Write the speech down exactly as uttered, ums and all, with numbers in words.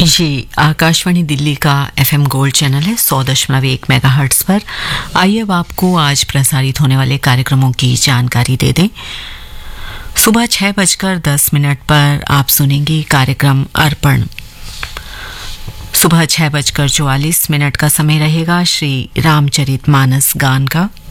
जी, आकाशवाणी दिल्ली का FM gold channel है सौ दशमलव एक मेगाहर्ट्ज पर। आइए अब आपको आज प्रसारित होने वाले कार्यक्रमों की जानकारी दे दें। सुबह छह बजकर दस मिनट पर आप सुनेंगे कार्यक्रम अर्पण। सुबह छह बजकर चौवालीस मिनट का समय रहेगा श्री रामचरित मानस गान का।